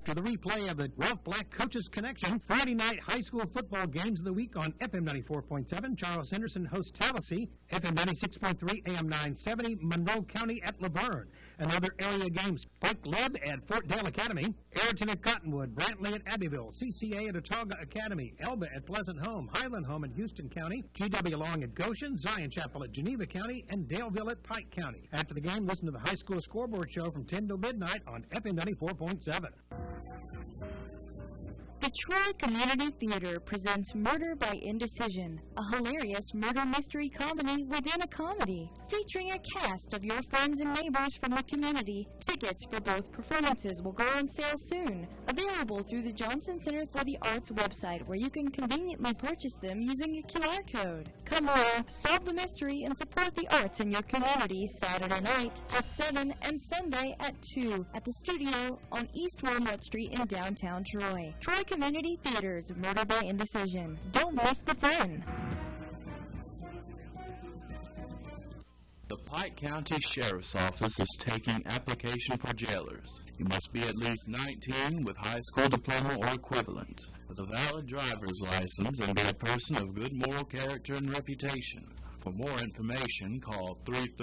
After the replay of the Ralph Black Coaches Connection Friday night high school football games of the week on FM 94.7, Charles Henderson hosts Tallahassee, FM 96.3, AM 970, Monroe County at Laverne. And other area games, Pike Leb at Fort Dale Academy, Ayrton at Cottonwood, Brantley at Abbeville, CCA at Autauga Academy, Elba at Pleasant Home, Highland Home in Houston County, GW Long at Goshen, Zion Chapel at Geneva County, and Daleville at Pike County. After the game, listen to the high school scoreboard show from 10 to midnight on FM 94.7. The Troy Community Theater presents Murder by Indecision, a hilarious murder mystery comedy within a comedy, featuring a cast of your friends and neighbors from the community. Tickets for both performances will go on sale soon, available through the Johnson Center for the Arts website, where you can conveniently purchase them using a QR code. Come laugh, solve the mystery, and support the arts in your community Saturday night at 7 and Sunday at 2 at the studio on East Walnut Street in downtown Troy. Troy Community Theater's Murder by Indecision. Don't miss the fun. The Pike County Sheriff's Office is taking application for jailers. You must be at least 19 with high school diploma or equivalent, with a valid driver's license, and be a person of good moral character and reputation. For more information, call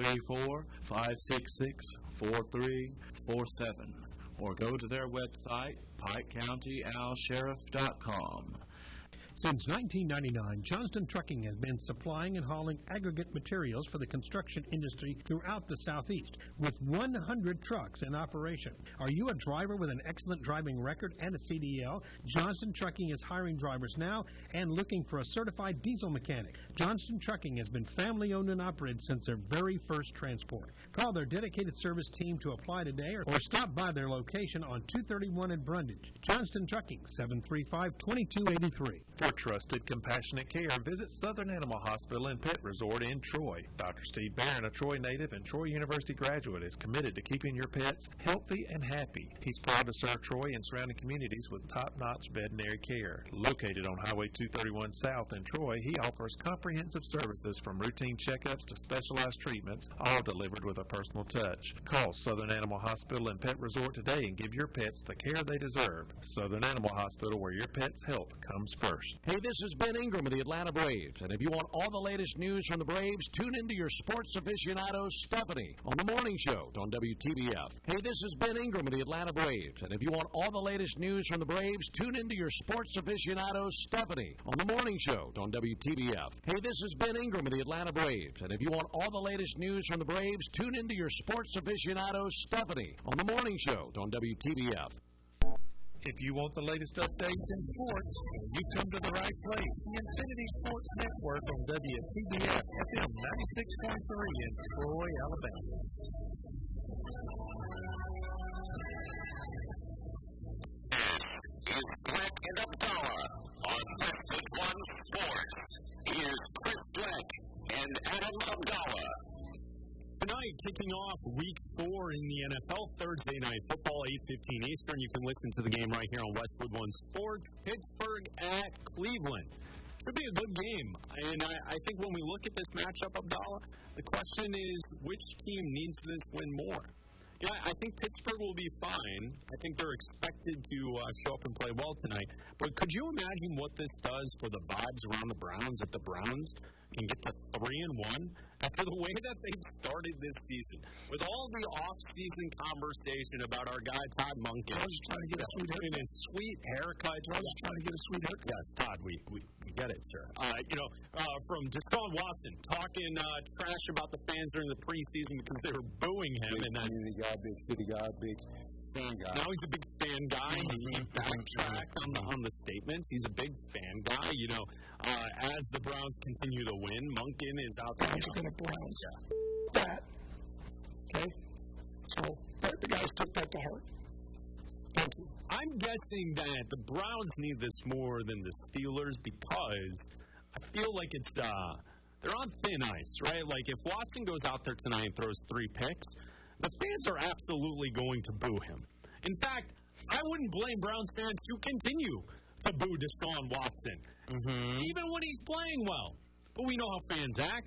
334-566-4347 or go to their website, PikeCountyAlSheriff.com. Since 1999, Johnston Trucking has been supplying and hauling aggregate materials for the construction industry throughout the Southeast, with 100 trucks in operation. Are you a driver with an excellent driving record and a CDL? Johnston Trucking is hiring drivers now and looking for a certified diesel mechanic. Johnston Trucking has been family-owned and operated since their very first transport. Call their dedicated service team to apply today or stop by their location on 231 in Brundage. Johnston Trucking, 735-2283. For trusted, compassionate care, visit Southern Animal Hospital and Pet Resort in Troy. Dr. Steve Barron, a Troy native and Troy University graduate, is committed to keeping your pets healthy and happy. He's proud to serve Troy and surrounding communities with top-notch veterinary care. Located on Highway 231 South in Troy, he offers comprehensive services from routine checkups to specialized treatments, all delivered with a personal touch. Call Southern Animal Hospital and Pet Resort today and give your pets the care they deserve. Southern Animal Hospital, where your pet's health comes first. Hey, this is Ben Ingram of the Atlanta Braves, and if you want all the latest news from the Braves, tune into your sports aficionado, Stephanie, on the morning show on WTBF. Hey, this is Ben Ingram of the Atlanta Braves, and if you want all the latest news from the Braves, tune into your sports aficionado, Stephanie, on the morning show on WTBF. Hey, this is Ben Ingram of the Atlanta Braves, and if you want all the latest news from the Braves, tune into your sports aficionado, Stephanie, on the morning show on WTBF. If you want the latest updates in sports, you come to the right place. The Infinity Sports Network on WTBF FM 96.3 in Troy, Alabama. This is Black and Abdallah on Westwood One Sports. Here's Chris Black and Adam Abdallah. Tonight, kicking off Week 4 in the NFL, Thursday Night Football, 8:15 Eastern. You can listen to the game right here on Westwood One Sports. Pittsburgh at Cleveland. Should be a good game. And I think when we look at this matchup, Abdallah, the question is, which team needs this win more? Yeah, I think Pittsburgh will be fine. I think they're expected to show up and play well tonight. But could you imagine what this does for the vibes around the Browns if the Browns can get to 3-1 after the way that they've started this season? With all the off-season conversation about our guy Todd Monken. I was trying to get a sweet haircut. His sweet haircut. I was trying to get a sweet haircut. Yes, Todd, we get it, sir. From Deshaun Watson talking trash about the fans during the preseason because they were booing him. Big and then community guy, big city guy, big fan guy. Now he's a big fan guy. He backtracked on the statements. He's a big fan guy. As the Browns continue to win, Monken is out there. Browns are going to Browns. Yeah. That. Okay? So the guys took that to heart. Thank you. I'm guessing that the Browns need this more than the Steelers because I feel like it's they're on thin ice, right? Like if Watson goes out there tonight and throws 3 picks, the fans are absolutely going to boo him. In fact, I wouldn't blame Browns fans to continue to boo Deshaun Watson, even when he's playing well. But we know how fans act.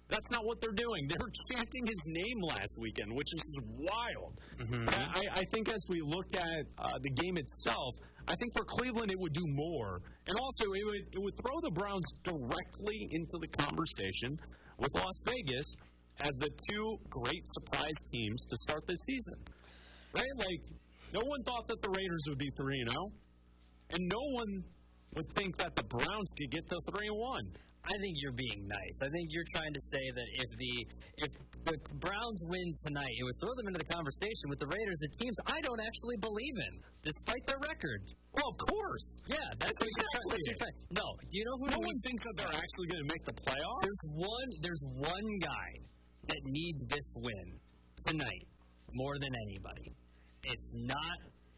That's not what they're doing. They were chanting his name last weekend, which is wild. I think as we look at the game itself, I think for Cleveland it would do more. And also it would throw the Browns directly into the conversation with Las Vegas as the two great surprise teams to start this season. Right? Like, no one thought that the Raiders would be 3-0. And no one would think that the Browns could get to 3-1. I think you're being nice. I think you're trying to say that if the Browns win tonight, it would throw them into the conversation with the Raiders, the teams I don't actually believe in, despite their record. Well, of course. Yeah, that's what you're trying. No, do you know who? No one thinks that they're actually going to make the playoffs. There's one guy that needs this win tonight more than anybody. It's not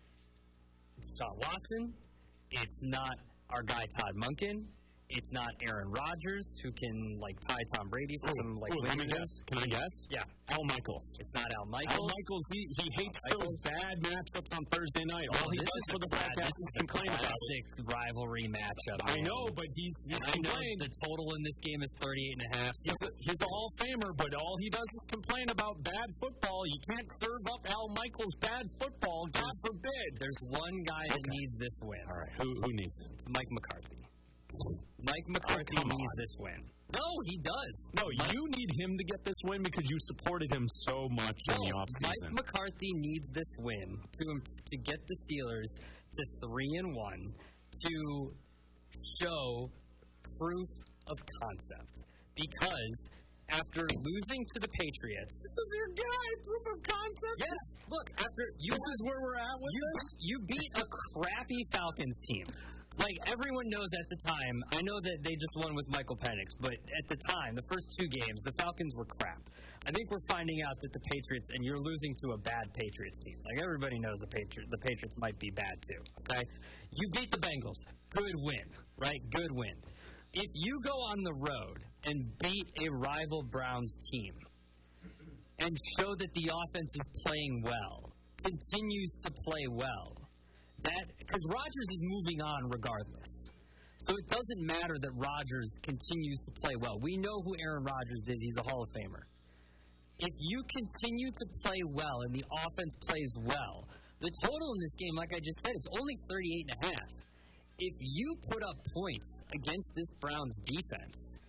Sean Watson. It's not our guy Todd Monken. It's not Aaron Rodgers, who can, tie Tom Brady for some, let me guess. Can I guess? Yeah. Al Michaels. It's not Al Michaels. Al Michaels, he hates those bad matchups on Thursday night. All he does for the podcast is complain about it. Classic rivalry matchup. I know, but he's complaining. The total in this game is 38.5. He's a Hall of Famer, but all he does is complain about bad football. You can't serve up Al Michaels' bad football. God forbid. There's one guy that needs this win. All right. Who needs it? It's Mike McCarthy. Mike McCarthy needs this win. No, he does. No, you need him to get this win because you supported him so much in the offseason. Mike McCarthy needs this win to get the Steelers to 3-1 to show proof of concept. Because after losing to the Patriots, this is your guy, proof of concept. Yes. Look, this is where we're at with this. You beat a crappy Falcons team. Everyone knows at the time, I know that they just won with Michael Penix, but at the time, the first two games, the Falcons were crap. I think we're finding out that the Patriots, and you're losing to a bad Patriots team. Everybody knows the Patriots might be bad too, okay? You beat the Bengals. Good win, right? Good win. If you go on the road and beat a rival Browns team and show that the offense is playing well, continues to play well, because Rodgers is moving on regardless. So it doesn't matter that Rodgers continues to play well. We know who Aaron Rodgers is. He's a Hall of Famer. If you continue to play well and the offense plays well, the total in this game, like I just said, it's only 38.5. If you put up points against this Browns defense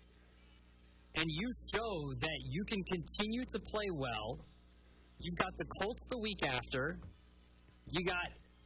and you show that you can continue to play well, you've got the Colts the week after, you got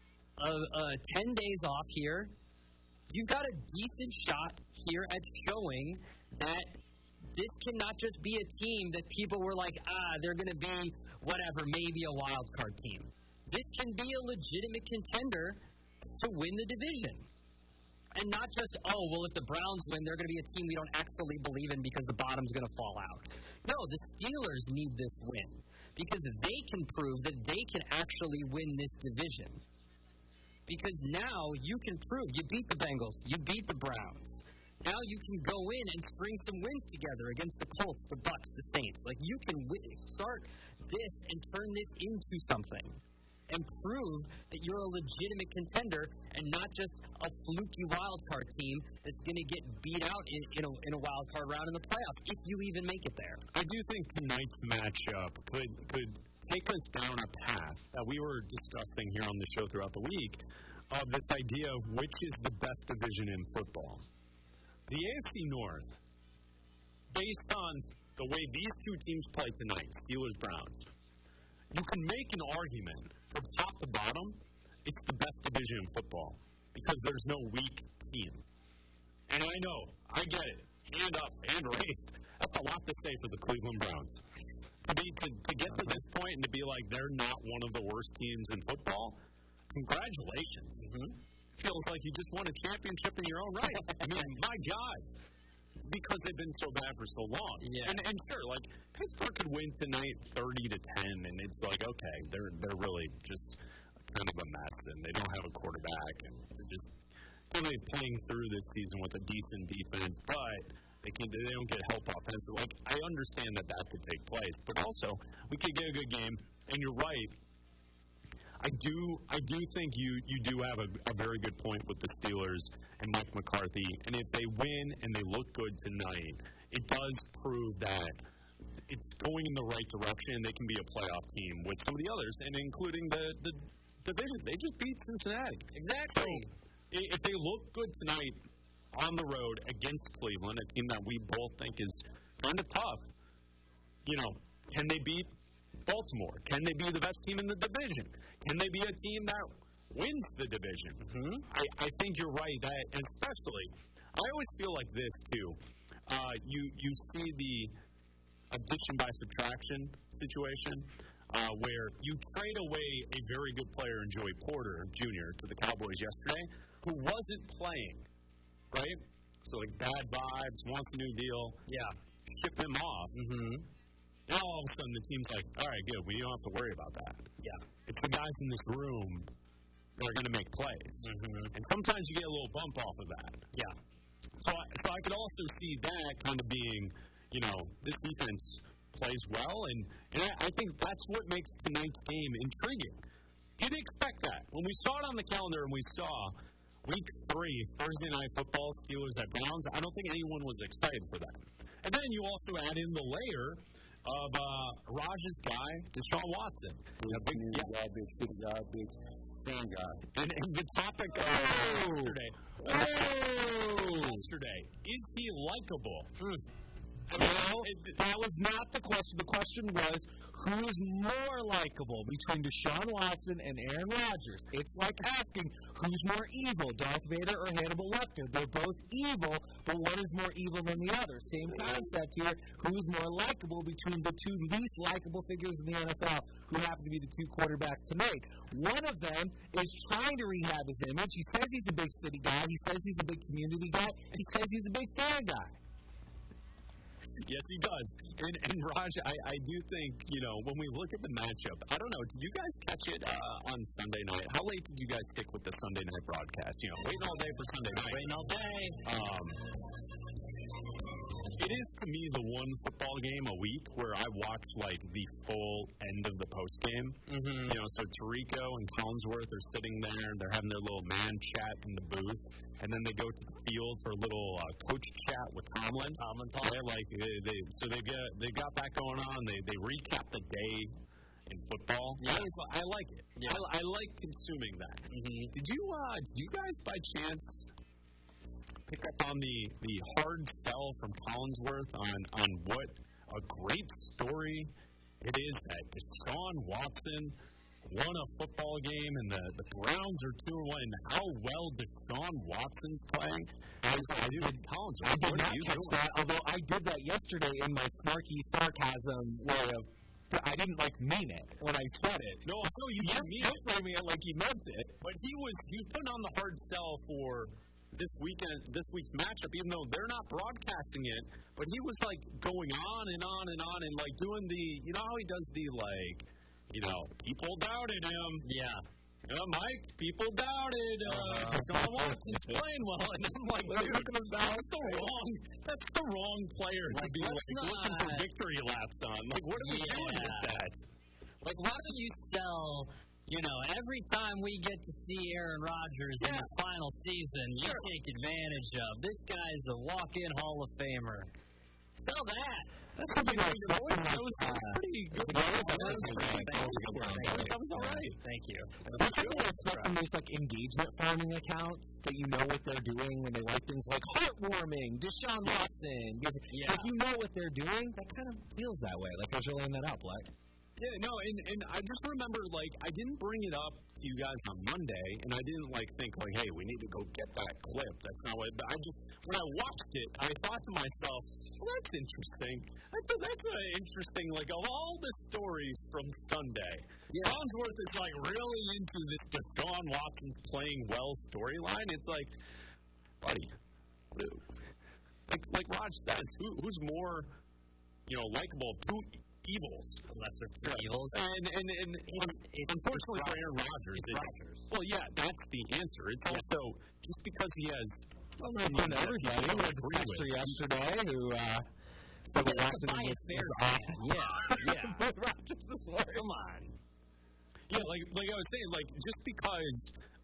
10 days off here. You've got a decent shot here at showing that this cannot just be a team that people were like, they're going to be whatever, maybe a wild card team. This can be a legitimate contender to win the division. And not just, if the Browns win, they're going to be a team we don't actually believe in because the bottom's going to fall out. No, the Steelers need this win because they can prove that they can actually win this division. Because now you can prove you beat the Bengals, you beat the Browns. Now you can go in and string some wins together against the Colts, the Bucs, the Saints. You can start this and turn this into something and prove that you're a legitimate contender and not just a fluky wild card team that's going to get beat out in a wild card round in the playoffs, if you even make it there. I do think tonight's matchup could take us down a path that we were discussing here on the show throughout the week of this idea of which is the best division in football. The AFC North, based on the way these two teams play tonight, Steelers-Browns, you can make an argument from top to bottom, it's the best division in football because there's no weak team. And I know, I get it, hand up, hand raised. That's a lot to say for the Cleveland Browns. To get to this point and to be like they're not one of the worst teams in football, congratulations. Feels like you just won a championship in your own right. I mean, my God. Because they've been so bad for so long. Yeah. And sure, Pittsburgh could win tonight 30-10, and it's okay, they're really just kind of a mess, and they don't have a quarterback, and they're just really playing through this season with a decent defense, but they don't get help offensively. I understand that could take place, but also we could get a good game, and you're right. I do think you do have a very good point with the Steelers and Mike McCarthy, and if they win and they look good tonight, it does prove that it's going in the right direction. They can be a playoff team with some of the others, and including the division. They just beat Cincinnati. Exactly. So if they look good tonight on the road against Cleveland, a team that we both think is kind of tough, can they beat Baltimore? Can they be the best team in the division? Can they be a team that wins the division? Mm-hmm. I think you're right. That especially, I always feel like this too. You see the addition by subtraction situation where you trade away a very good player in Joey Porter Jr. to the Cowboys yesterday, who wasn't playing, right? So like bad vibes, wants a new deal. Yeah. Ship him off. Mm-hmm. Now all of a sudden the team's like, all right, good, we don't have to worry about that. Yeah. It's the guys in this room that are going to make plays. Mm-hmm. And sometimes you get a little bump off of that. Yeah. So I could also see that kind of being, this defense plays well, and I think that's what makes tonight's game intriguing. Didn't expect that. When we saw it on the calendar and we saw Week 3, Thursday Night Football, Steelers at Browns, I don't think anyone was excited for that. And then you also add in the layer of Raj's guy, Deshaun Watson. Big guy, big city guy, big fan guy. And the topic of yesterday, is he likable? That was not the question. The question was, who is more likable between Deshaun Watson and Aaron Rodgers? It's like asking, who's more evil, Darth Vader or Hannibal Lecter? They're both evil, but one is more evil than the other. Same concept here. Who's more likable between the two least likable figures in the NFL, who happen to be the two quarterbacks tonight? One of them is trying to rehab his image. He says he's a big city guy. He says he's a big community guy. He says he's a big fan guy. Yes, he does. And Raj, I do think, when we look at the matchup, I don't know, did you guys catch it on Sunday night? How late did you guys stick with the Sunday night broadcast? Waiting all day for Sunday night. Waiting all day. It is, to me, the one football game a week where I watch, the full end of the postgame. Mm-hmm. So Tirico and Collinsworth are sitting there, they're having their little man chat in the booth, and then they go to the field for a little coach chat with Tomlin. So they got that going on. They recap the day in football. Yeah. I like it. Yeah. I like consuming that. Mm-hmm. Did you guys by chance pick up on the hard sell from Collinsworth on what a great story it is that Deshaun Watson won a football game and the Browns are 2-1, and how well Deshaun Watson's playing? I did not catch that, although I did that yesterday in my snarky sarcasm way of, I didn't mean it when I said it. No, I know you didn't mean it. You're framing it like he meant it. But he was putting on the hard sell for this week's matchup, even though they're not broadcasting it. But he was going on and on and on and doing the, how he does the people doubted him. Yeah. Mike, people doubted Deshaun Watson's playing well, and I'm like, dude, that's the wrong player to be looking for victory laps on. What are we doing with that? Why don't you sell? Every time we get to see Aaron Rodgers in his final season, you take advantage of. This guy's a walk-in Hall of Famer. Sell that. That's something like that was pretty good. That was all right. Thank you. There's something I expect from these engagement farming accounts that you know what they're doing when they write things like heartwarming, Deshaun Watson. Yeah. You know what they're doing. That kind of feels that way. As you're laying that out, Black. Yeah, no, and I just remember, I didn't bring it up to you guys on Monday, and I didn't, think, hey, we need to go get that clip. That's not what, but when I watched it, I thought to myself, well, that's interesting. That's an interesting, of all the stories from Sunday, Collinsworth is, really into this Deshaun Watson's playing well storyline. It's buddy, like Raj says, who's more, likable? Two evils. The lesser of two evils. And unfortunately for Aaron Rodgers, well, yeah, that's the answer. It's also just because he has. Well, no, everybody. We had a texter yesterday who said that Watson is off. Yeah. Rodgers is worse. Come on. Yeah, like I was saying, just because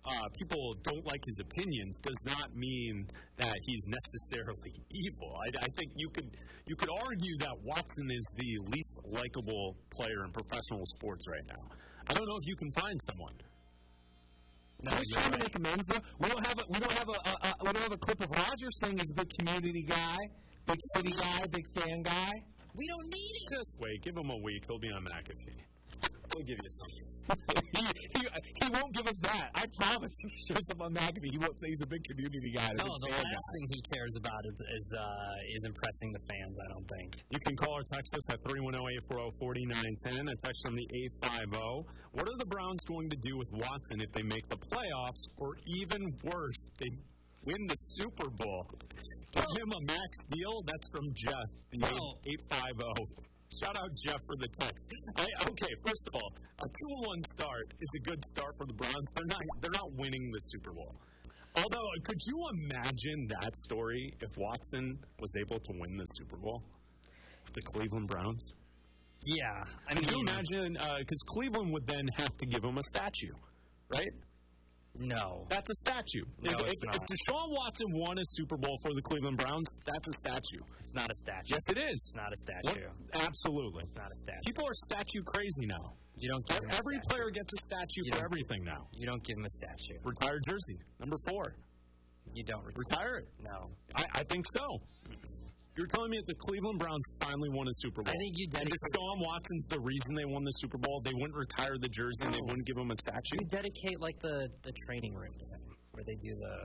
people don't like his opinions does not mean that he's necessarily evil. I think you could argue that Watson is the least likable player in professional sports right now. I don't know if you can find someone. No, he's trying to make amends, though. We don't have a clip of Rodgers saying he's a big community guy, big city guy, big fan guy. We don't need it. Just wait. Give him a week. He'll be on McAfee. He'll give you something. he won't give us that. I promise. He shows up on McAfee. He won't say he's a big community guy. No, the last thing he cares about is impressing the fans, I don't think. You can call or text us at 310-840-4910. A text from the 850. What are the Browns going to do with Watson if they make the playoffs, or even worse, they win the Super Bowl? Give him a max deal? That's from Jeff, the 850. Shout out Jeff for the text. Okay, first of all, a 2-1 start is a good start for the Browns. They're not winning the Super Bowl. Although, could you imagine that story if Watson was able to win the Super Bowl with the Cleveland Browns? Yeah. Can you imagine? Because Cleveland would then have to give him a statue, right? No. That's a statue. No, if it's not. If Deshaun Watson won a Super Bowl for the Cleveland Browns, that's a statue. It's not a statue. Yes, it is. It's not a statue. Absolutely. It's not a statue. People are statue crazy now. You don't give him Every a statue. player gets a statue for everything now. You don't give him a statue. Retired jersey, number 4. You don't retire it. No. I think so. You're telling me that the Cleveland Browns finally won a Super Bowl. I think you dedicate. And Deshaun Watson's the reason they won the Super Bowl. They wouldn't retire the jersey and they wouldn't give him a statue. You dedicate like the training room to him, where they do the.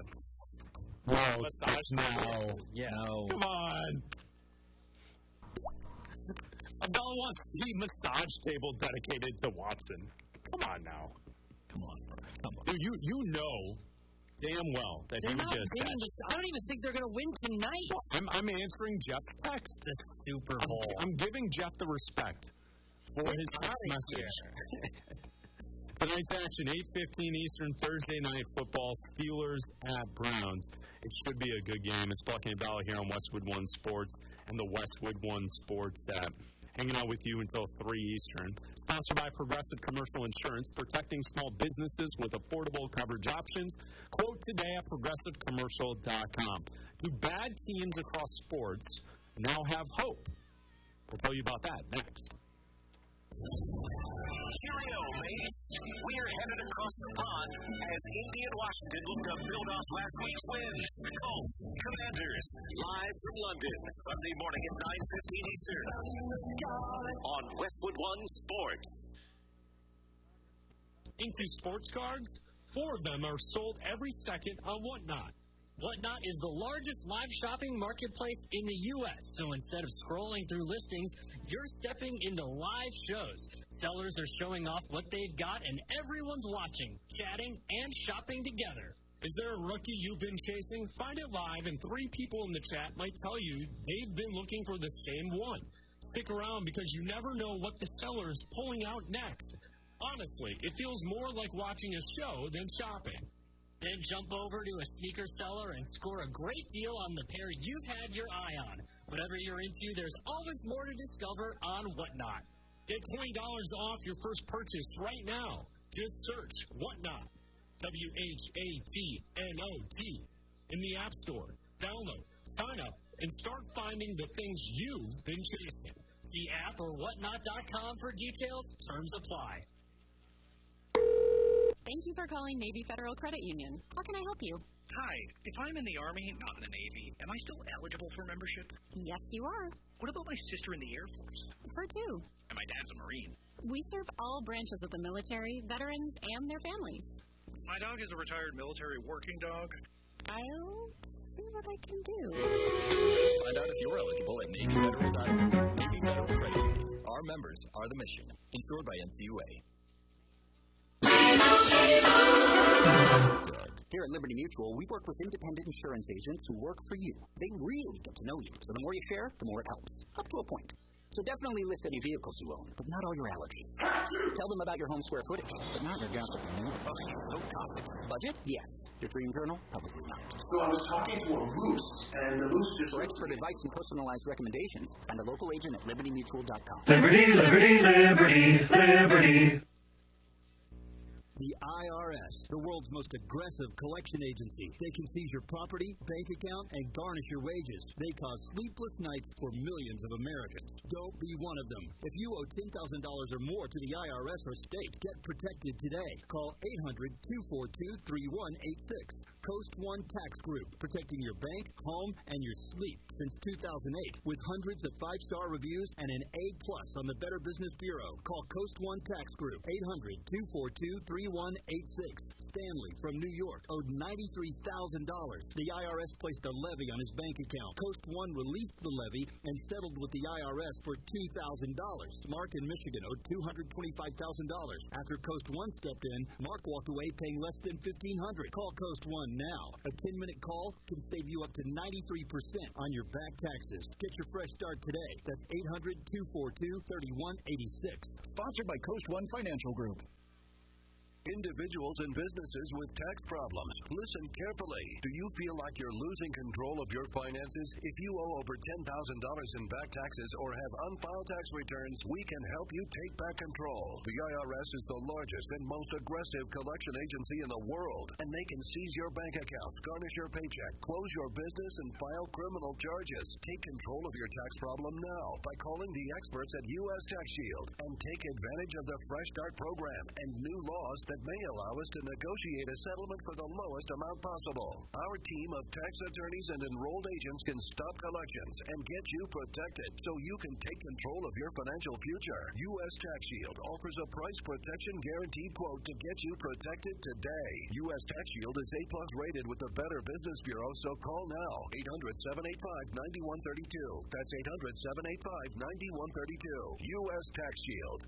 No. Yeah. No. Come on. Abdullah wants the massage table dedicated to Watson. Come on now. Come on, bro. Come on. Dude, you know damn well that he would get a statue. I don't even think they're going to win tonight. I'm answering Jeff's text. The Super Bowl. I'm giving Jeff the respect for his text message. Tonight's action, 8:15 Eastern, Thursday night football, Steelers at Browns. It should be a good game. It's Bucky and Balla here on Westwood One Sports and the Westwood One Sports app. Hanging out with you until 3 Eastern. Sponsored by Progressive Commercial Insurance, protecting small businesses with affordable coverage options. Quote today at progressivecommercial.com. Do bad teams across sports now have hope? We'll tell you about that next. Cheerio, mates. We're headed across the pond as Indy and Washington look to build off last week's wins. Colts, Commanders, live from London, Sunday morning at 9:15 Eastern on Westwood One Sports. Into sports cards, 4 of them are sold every second on Whatnot. Whatnot is the largest live shopping marketplace in the U.S., so instead of scrolling through listings, you're stepping into live shows. Sellers are showing off what they've got, and everyone's watching, chatting, and shopping together. Is there a rookie you've been chasing? Find it live, and 3 people in the chat might tell you they've been looking for the same one. Stick around because you never know what the seller is pulling out next. Honestly, it feels more like watching a show than shopping. Then jump over to a sneaker seller and score a great deal on the pair you've had your eye on. Whatever you're into, there's always more to discover on Whatnot. Get $20 off your first purchase right now. Just search Whatnot, WHATNOT, in the App Store. Download, sign up, and start finding the things you've been chasing. See app or whatnot.com for details. Terms apply. Thank you for calling Navy Federal Credit Union. How can I help you? Hi. If I'm in the Army, not in the Navy, am I still eligible for membership? Yes, you are. What about my sister in the Air Force? Her too. And my dad's a Marine. We serve all branches of the military, veterans, and their families. My dog is a retired military working dog. I'll see what I can do. Find out if you're eligible at NavyFederal.org. Navy Federal Credit Union. Our members are the mission. Insured by NCUA. Here at Liberty Mutual, we work with independent insurance agents who work for you. They really get to know you, so the more you share, the more it helps, up to a point. So definitely list any vehicles you own, but not all your allergies. Tell them about your home square footage, but not your gossiping neighbor. Oh, he's so gossipy. Budget? Yes. Your dream journal? Probably not. So I was talking to a moose, and the moose just... For expert advice and personalized recommendations, find a local agent at libertymutual.com. Liberty, liberty, liberty, liberty. The IRS, the world's most aggressive collection agency. They can seize your property, bank account, and garnish your wages. They cause sleepless nights for millions of Americans. Don't be one of them. If you owe $10,000 or more to the IRS or state, get protected today. Call 800-242-3186. Coast One Tax Group, protecting your bank, home, and your sleep since 2008. With hundreds of 5-star reviews and an A+ on the Better Business Bureau. Call Coast One Tax Group, 800-242-3186. Stanley from New York owed $93,000. The IRS placed a levy on his bank account. Coast One released the levy and settled with the IRS for $2,000. Mark in Michigan owed $225,000. After Coast One stepped in, Mark walked away paying less than $1,500. Call Coast One now. A 10-minute call can save you up to 93% on your back taxes. Get your fresh start today. That's 800-242-3186. Sponsored by Coast One Financial Group. Individuals and businesses with tax problems, listen carefully. Do you feel like you're losing control of your finances? If you owe over $10,000 in back taxes or have unfiled tax returns, we can help you take back control. The IRS is the largest and most aggressive collection agency in the world, and they can seize your bank accounts, garnish your paycheck, close your business, and file criminal charges. Take control of your tax problem now by calling the experts at U.S. Tax Shield and take advantage of the Fresh Start program and new laws that may allow us to negotiate a settlement for the lowest amount possible. Our team of tax attorneys and enrolled agents can stop collections and get you protected so you can take control of your financial future. U.S. Tax Shield offers a price protection guaranteed quote to get you protected today. U.S. Tax Shield is A+ rated with the Better Business Bureau, so call now. 800-785-9132. That's 800-785-9132. U.S. Tax Shield.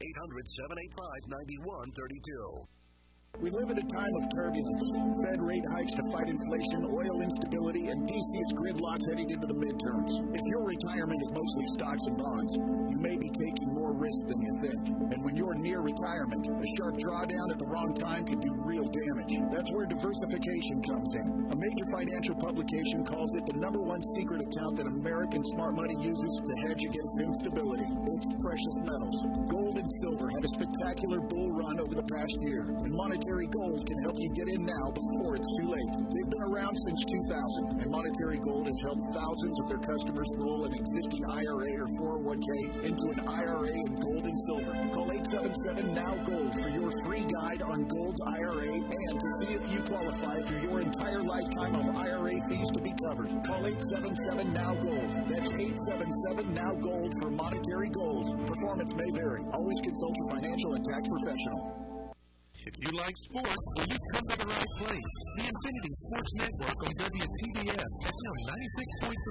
800-785-9132. We live in a time of turbulence. Fed rate hikes to fight inflation, oil instability, and DC's gridlock heading into the midterms. If your retirement is mostly stocks and bonds, you may be taking more risk than you think. And when you're near retirement, a sharp drawdown at the wrong time can do real damage. That's where diversification comes in. A major financial publication calls it the #1 secret account that American smart money uses to hedge against instability. It's precious metals. Gold and silver had a spectacular bull run over the past year, and Monetary Gold can help you get in now before it's too late. They've been around since 2000, and Monetary Gold has helped thousands of their customers roll an existing IRA or 401k into an IRA in gold and silver. Call 877-NOW-GOLD for your free guide on Gold's IRA and to see if you qualify for your entire lifetime of IRA fees to be covered. Call 877-NOW-GOLD. That's 877-NOW-GOLD for Monetary Gold. Performance may vary. Always consult your financial and tax professional. If you like sports, well, you've come to the right place. The Infinity Sports Network on WTBF, FM 96.3.